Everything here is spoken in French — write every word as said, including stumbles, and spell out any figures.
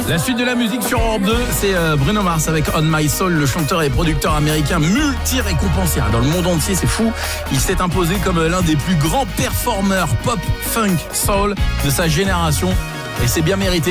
La suite de la musique sur Europe deux, c'est euh, Bruno Mars avec On My Soul, le chanteur et producteur américain multi-récompensé. Dans le monde entier, c'est fou. Il s'est imposé comme l'un des plus grands performeurs pop, funk, soul de sa génération. Et c'est bien mérité.